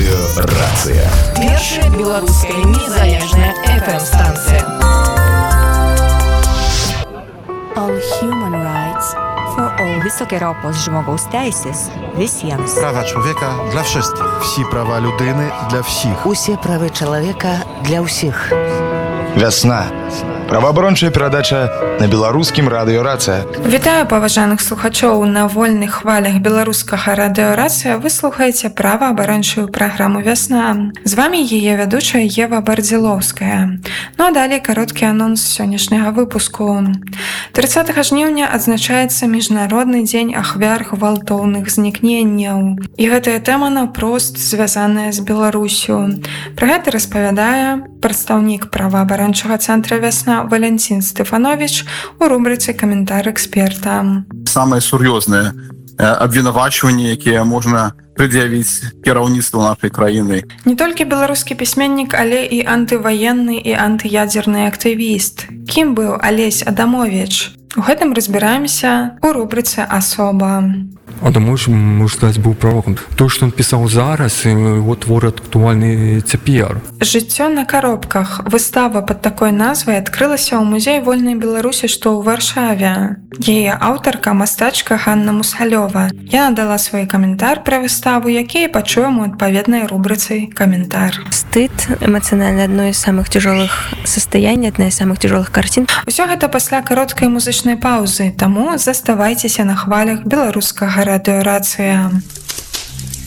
Радиорация. Першая беларуская незалежная FM-станция. All human rights for all. Високе робот жмогоус тейсис visiem. Права чоловіка для всіх. Всі права людини для всіх. Усе правы чалавека для ўсіх. Вясна. Праваабарончая перадача на беларускім радыёрацыя. Вітаю паважаных слухачоў на вольных хвалях беларускага радыёрацыя. Вы слухаеце праваабарончую праграму «Вясна». З вами яе вядучая Ева Бардзілоўская. Ну а далей кароткі анонс сённяшняга выпуску. 30 жніўня адзначаецца міжнародны дзень ахвяр гвалтоўных знікненняў. І гэтая тэма наўпрост звязаная з Беларусю. Пра гэта распавядае прадстаўнік праваабарончага цэнтра «Вясна» Валентин Стефанович у рубрицы «Комментар эксперта». Самые сур'ёзныя абвінавачванні, якія можна пред'явіць кіраўніцтву нашай краіны. Не толькі беларускі пісьменнік, але і антываенны і антыядзерны актывіст. Кім быў Алесь Адамович? У гэтым разбіраемся у рубрыцы «Асоба». Адамович, можно сказать, был пророком. То, что он писал зараз, его творы актуальны цяпер. «Жыццё на коробках». Выстава под такой назвай адкрылася ў музеі вольнай Беларусі, што ў Варшаве. Яе аўтарка мастачка Ганна Мусалёва. Яна дала свой каментар пра выставу, які пачуем у адпаведнай рубрыцы «Комментар». Стыд эмоционально одно из самых тяжелых состояний, одна из самых тяжелых картин. Усё гэта пасля кароткай музычнай паўзы, таму заставайцеся на хвалях беларускага радыёрацыя.